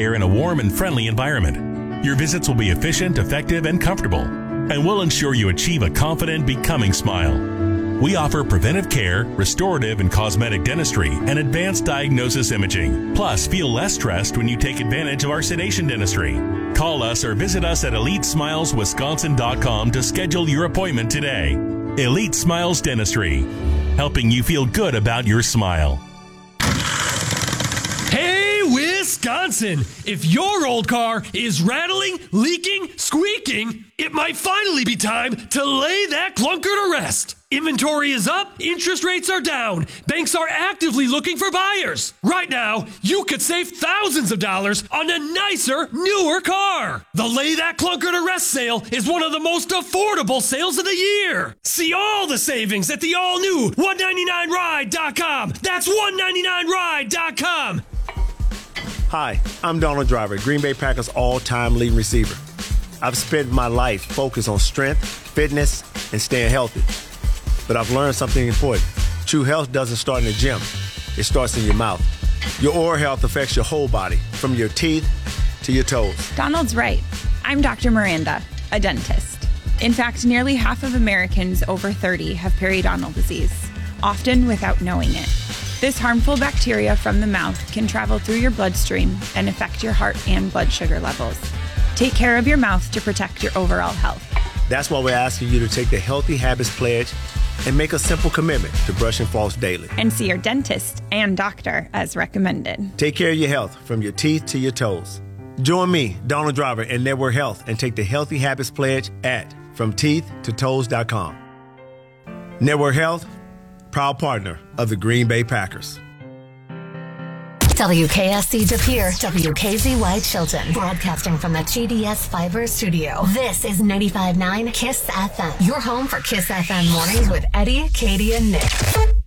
care in a warm and friendly environment. Your visits will be efficient, effective, and comfortable, and will ensure you achieve a confident, becoming smile. We offer preventive care, restorative and cosmetic dentistry, and advanced diagnosis imaging. Plus, feel less stressed when you take advantage of our sedation dentistry. Call us or visit us at EliteSmilesWisconsin.com to schedule your appointment today. Elite Smiles Dentistry, helping you feel good about your smile. Hey, Wisconsin! If your old car is rattling, leaking, squeaking, it might finally be time to lay that clunker to rest. Inventory is up, interest rates are down, banks are actively looking for buyers. Right now, you could save thousands of dollars on a nicer, newer car. The Lay That Clunker to Rest sale is one of the most affordable sales of the year. See all the savings at the all-new 199ride.com. That's 199ride.com. Hi, I'm Donald Driver, Green Bay Packers all-time leading receiver. I've spent my life focused on strength, fitness, and staying healthy. But I've learned something important. True health doesn't start in the gym. It starts in your mouth. Your oral health affects your whole body, from your teeth to your toes. Donald's right. I'm Dr. Miranda, a dentist. In fact, nearly half of Americans over 30 have periodontal disease, often without knowing it. This harmful bacteria from the mouth can travel through your bloodstream and affect your heart and blood sugar levels. Take care of your mouth to protect your overall health. That's why we're asking you to take the Healthy Habits Pledge and make a simple commitment to brush and floss daily. And see your dentist and doctor as recommended. Take care of your health from your teeth to your toes. Join me, Donald Driver, and Network Health and take the Healthy Habits Pledge at FromTeethToToes.com. Network Health, proud partner of the Green Bay Packers. WKSC De Pere, WKZY Chilton, broadcasting from the GDS Fiber studio. This is 95.9 KISS FM, your home for KISS FM mornings with Eddie, Katie, and Nick.